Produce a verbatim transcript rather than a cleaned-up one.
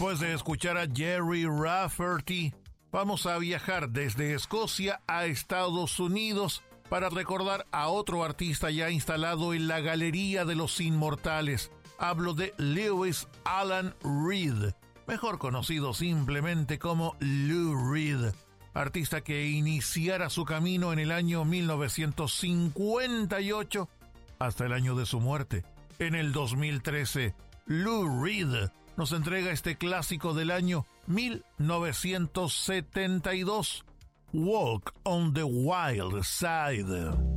Después de escuchar a Gerry Rafferty, vamos a viajar desde Escocia a Estados Unidos para recordar a otro artista ya instalado en la galería de los inmortales. Hablo de Lewis Alan Reed, mejor conocido simplemente como Lou Reed, artista que iniciara su camino en el año mil novecientos cincuenta y ocho hasta el año de su muerte. En el dos mil trece, Lou Reed nos entrega este clásico del año mil novecientos setenta y dos, Walk on the Wild Side.